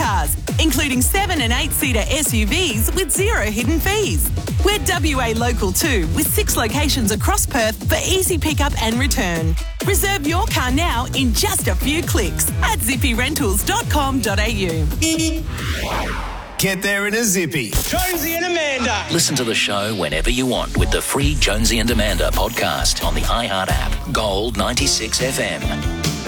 cars, including 7 and 8-seater SUVs with zero hidden fees. We're WA local too, with 6 locations across Perth for easy pickup and return. Reserve your car now in just a few clicks at zippyrentals.com.au. Get there in a zippy. Jonesy and Amanda. Listen to the show whenever you want with the free Jonesy and Amanda podcast on the iHeart app. Gold 96 FM.